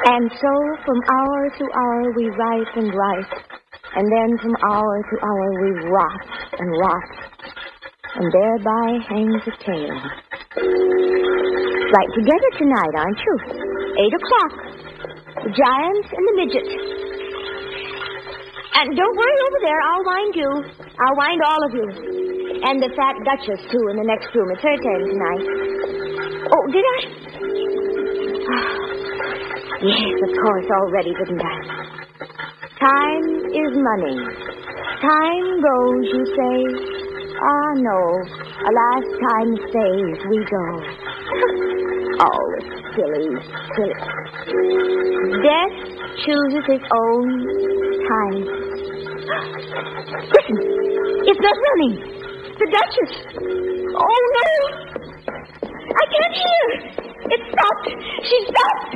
And so from hour to hour we write and write, and then from hour to hour we rot and rot, and thereby hangs a tale. Right together tonight, aren't you? 8 o'clock. The giants and the midget. And don't worry over there, I'll wind you. I'll wind all of you. And the fat duchess, too, in the next room. It's her turn tonight. Oh, did I? Yes, of course, already, didn't I? Time is money. Time goes, you say. Ah, no. Alas, time stays, we go. Oh, silly. Death chooses its own time. Listen, it's not running. The Duchess. Oh, no. I can't hear. It stopped. She stopped.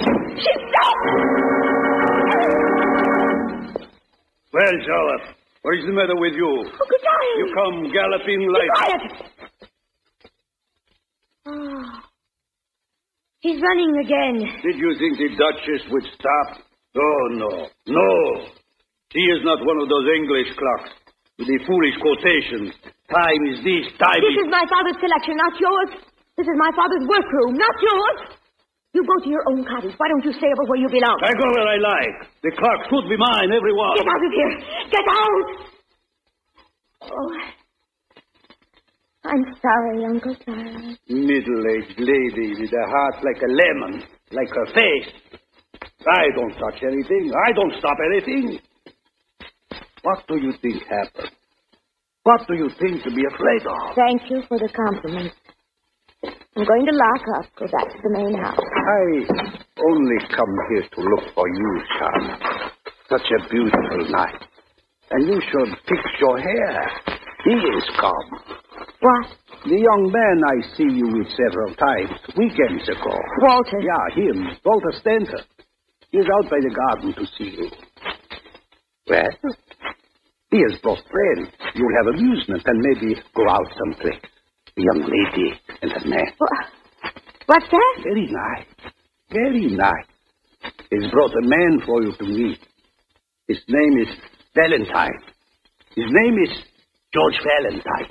Well, Charlotte, what is the matter with you? Oh, goodbye. You come galloping like... Be quiet. Oh. He's running again. Did you think the Duchess would stop? Oh, no. She is not one of those English clocks with the foolish quotations. Time is this, time This is my father's collection, not yours. This is my father's workroom, not yours. You go to your own cottage. Why don't you stay over where you belong? I go where I like. The clock should be mine, everyone. Get out of here. Get out. Oh, I'm sorry, Uncle Charles. Middle-aged lady with a heart like a lemon, like her face. I don't touch anything. I don't stop anything. What do you think happened? What do you think to be afraid of? Thank you for the compliment. I'm going to lock up, go back to the main house. I only come here to look for you, Charlotte. Such a beautiful night. And you should fix your hair. He is come. What? The young man I see you with several times, weekends ago. Walter. Yeah, him, Walter Stanton. He's out by the garden to see you. Well, he has brought friends. You'll have amusement and maybe go out someplace. A young lady and a man. What's that? Very nice. Very nice. He's brought a man for you to meet. His name is Valentine. His name is George Valentine.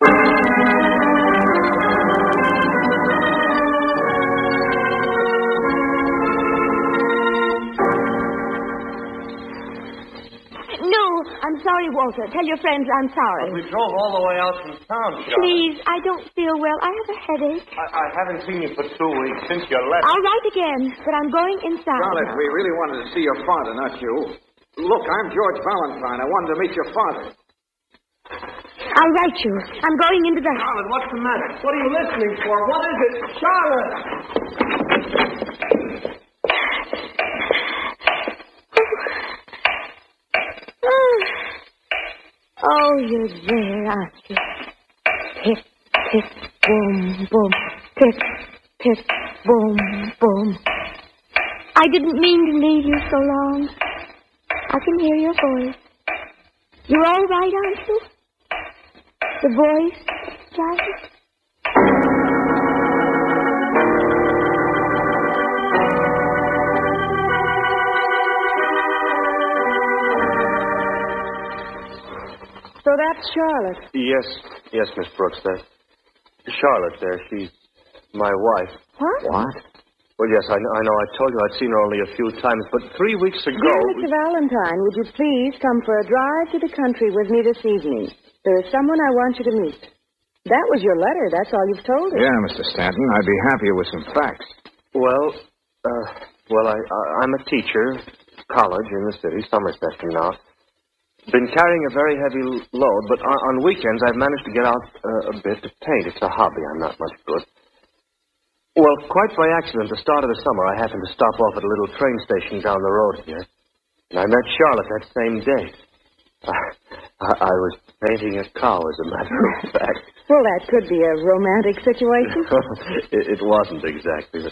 I'm sorry, Walter. Tell your friends I'm sorry. But we drove all the way out from town, Charlotte. Please, I don't feel well. I have a headache. I haven't seen you for 2 weeks since you left. I'll write again, but I'm going inside. Charlotte, we really wanted to see your father, not you. Look, I'm George Valentine. I wanted to meet your father. I'll write you. I'm going into the house. Charlotte, what's the matter? What are you listening for? What is it? Charlotte! Oh, you're there, aren't you? Pip, pip, boom, boom. Pip, pip, boom, boom. I didn't mean to leave you so long. I can hear your voice. You're all right, aren't you? The voice, Giles? So that's Charlotte. Yes, Miss Brooks. Charlotte there, she's my wife. What? Well, yes, I know. I told you I'd seen her only a few times, but 3 weeks ago... Dear Mr. Valentine, would you please come for a drive to the country with me this evening? There is someone I want you to meet. That was your letter. That's all you've told us. Yeah, Mr. Stanton. I'd be happier with some facts. Well, I'm a teacher, college in the city, summer session now. Been carrying a very heavy load, but on weekends I've managed to get out a bit to paint. It's a hobby. I'm not much good. Well, quite by accident, the start of the summer, I happened to stop off at a little train station down the road here. And I met Charlotte that same day. I was painting a cow, as a matter of fact. Well, that could be a romantic situation. It wasn't exactly. But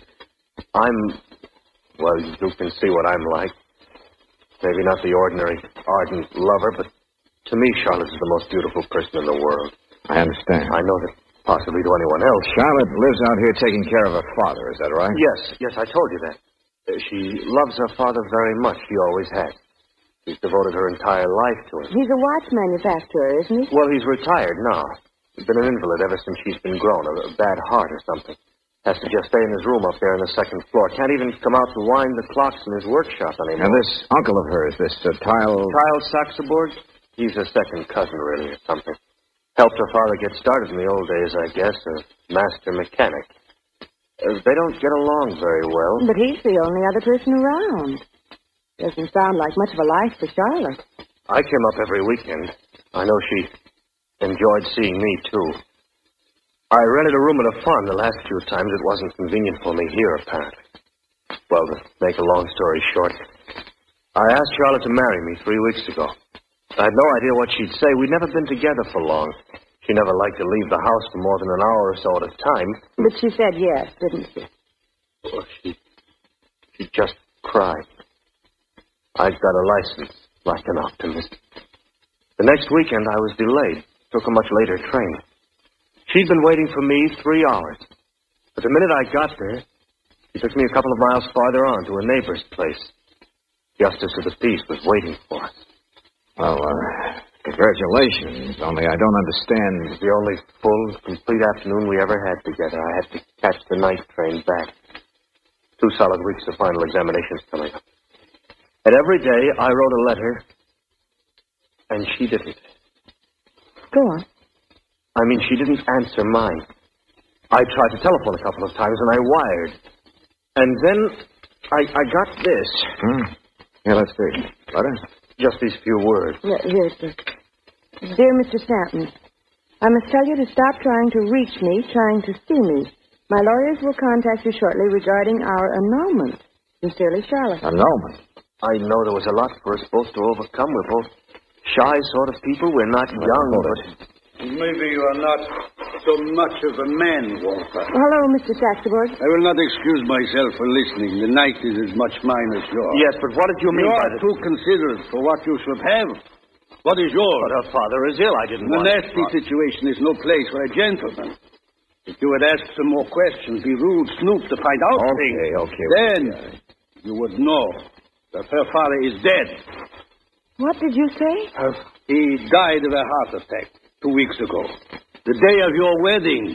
you can see what I'm like. Maybe not the ordinary ardent lover, but to me, Charlotte is the most beautiful person in the world. I understand. I know that possibly to anyone else. Charlotte lives out here taking care of her father, is that right? Yes, I told you that. She loves her father very much. She always has. She's devoted her entire life to him. He's a watch manufacturer, isn't he? Well, he's retired now. He's been an invalid ever since she's been grown. A bad heart or something. Has to just stay in his room up there on the second floor. Can't even come out to wind the clocks in his workshop anymore. And this uncle of hers, this Tile... Kyle Saxaborg? He's a second cousin, really, or something. Helped her father get started in the old days, I guess. A master mechanic. They don't get along very well. But he's the only other person around. Doesn't sound like much of a life for Charlotte. I came up every weekend. I know she enjoyed seeing me, too. I rented a room at a farm the last few times. It wasn't convenient for me here, apparently. Well, to make a long story short, I asked Charlotte to marry me 3 weeks ago. I had no idea what she'd say. We'd never been together for long. She never liked to leave the house for more than an hour or so at a time. But she said yes, didn't she? Well, she just cried. I'd got a license, like an optimist. The next weekend, I was delayed. Took a much later train. She'd been waiting for me 3 hours. But the minute I got there, she took me a couple of miles farther on to a neighbor's place. Justice of the peace was waiting for us. Well, congratulations. Only I don't understand. It was the only full, complete afternoon we ever had together. I had to catch the night train back. 2 solid weeks of final examinations coming up. And every day I wrote a letter, and she didn't. Go on. I mean, she didn't answer mine. I tried to telephone a couple of times, and I wired. And then I got this. Yeah, let's see. Letter? Just these few words. Yeah, here's this. Dear Mr. Stanton, I must tell you to stop trying to reach me, trying to see me. My lawyers will contact you shortly regarding our annulment. Sincerely, Charlotte. Annulment? I know there was a lot for us both to overcome. We're both shy sort of people. We're not young, but... Maybe you are not so much of a man, Walter. Hello, Mr. Saxaborg. I will not excuse myself for listening. The night is as much mine as yours. Yes, but what did you mean You by are this? too considerate for what you should have. What is yours? But her father is ill. I didn't The want nasty situation is no place for a gentleman. If you had asked some more questions, be rude, snoop to find out things. Okay. Then you would know that her father is dead. What did you say? He died of a heart attack 2 weeks ago. The day of your wedding.